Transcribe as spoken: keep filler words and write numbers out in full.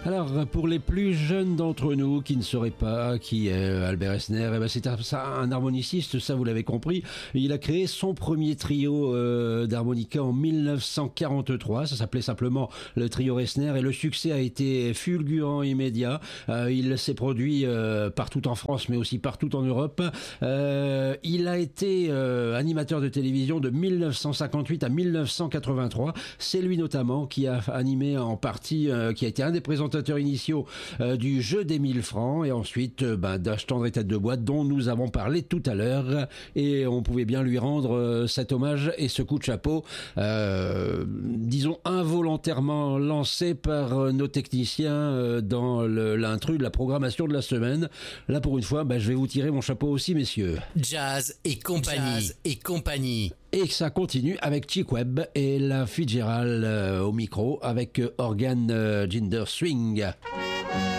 Alors, pour les plus jeunes d'entre nous qui ne sauraient pas qui est Albert Esner, eh ben c'est un, ça, un harmoniciste, ça vous l'avez compris. Il a créé son premier trio euh, d'harmonica en mille neuf cent quarante-trois. Ça s'appelait simplement le trio Esner et le succès a été fulgurant immédiat. Euh, il s'est produit euh, partout en France, mais aussi partout en Europe. Euh, il a été euh, animateur de télévision de mille neuf cent cinquante-huit à mille neuf cent quatre-vingt-trois. C'est lui notamment qui a animé en partie, euh, qui a été un des présentateurs initiaux euh, du jeu des mille francs et ensuite euh, ben, d'Âge tendre et tête de boîte dont nous avons parlé tout à l'heure et on pouvait bien lui rendre euh, cet hommage et ce coup de chapeau euh, disons involontairement lancé par euh, nos techniciens euh, dans le, l'intrus de la programmation de la semaine. Là pour une fois ben, je vais vous tirer mon chapeau aussi messieurs. Jazz et compagnie. Jazz et compagnie. Et ça continue avec Chick Webb et la Fitzgerald euh, au micro avec euh, organe euh, Ginger Swing.